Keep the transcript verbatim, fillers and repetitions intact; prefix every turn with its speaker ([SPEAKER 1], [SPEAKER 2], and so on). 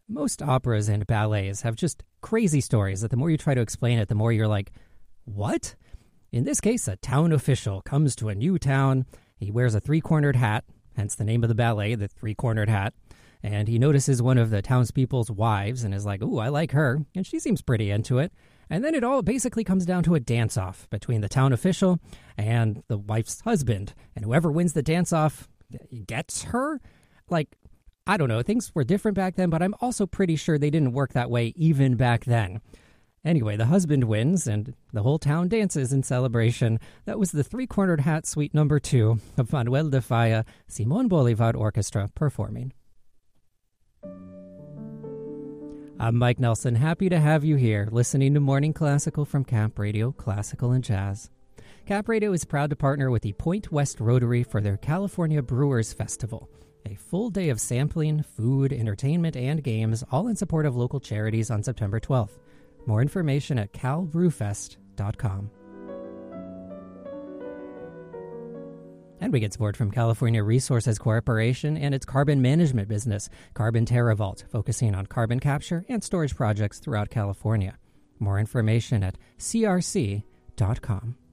[SPEAKER 1] Most operas and ballets have just crazy stories that the more you try to explain it, the more you're like, what? In this case, a town official comes to a new town. He wears a three-cornered hat, hence the name of the ballet, the three-cornered hat. And he notices one of the townspeople's wives and is like, ooh, I like her. And she seems pretty into it. And then it all basically comes down to a dance-off between the town official and the wife's husband. And whoever wins the dance-off gets her? Like, I don't know. Things were different back then, but I'm also pretty sure they didn't work that way even back then. Anyway, the husband wins, and the whole town dances in celebration. That was the Three-Cornered Hat Suite number two of Manuel de Falla Simon Bolivar Orchestra performing. I'm Mike Nelson, happy to have you here, listening to Morning Classical from Camp Radio, Classical and Jazz. Camp Radio is proud to partner with the Point West Rotary for their California Brewers Festival, a full day of sampling, food, entertainment, and games, all in support of local charities on September twelfth. More information at cal brew fest dot com. And we get support from California Resources Corporation and its carbon management business, Carbon TerraVault, focusing on carbon capture and storage projects throughout California. More information at c r c dot com.